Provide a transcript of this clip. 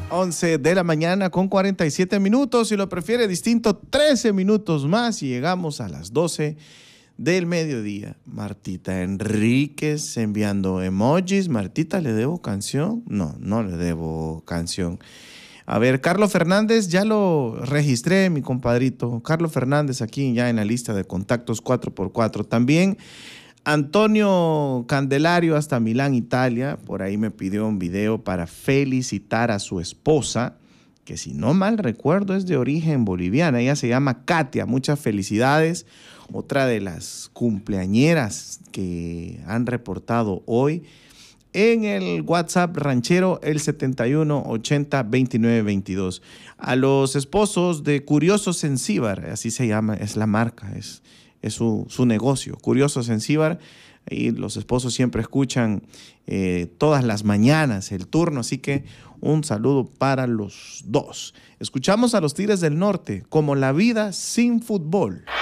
11 de la mañana con 47 minutos. Si lo prefiere distinto, 13 minutos más y llegamos a las 12 del mediodía. Martita Enríquez enviando emojis. Martita, ¿le debo canción? No, no le debo canción. A ver, Carlos Fernández, ya lo registré, mi compadrito. Carlos Fernández aquí ya en la lista de contactos 4x4. También Antonio Candelario hasta Milán, Italia. Por ahí me pidió un video para felicitar a su esposa, que si no mal recuerdo es de origen boliviana. Ella se llama Katia. Muchas felicidades. Otra de las cumpleañeras que han reportado hoy en el WhatsApp ranchero, el 71802922. A los esposos de Curiosos en Cíbar, así se llama, es la marca, es su negocio, Curiosos en Cíbar. Y los esposos siempre escuchan todas las mañanas el turno, así que un saludo para los dos. Escuchamos a los Tigres del Norte, Como la vida sin fútbol.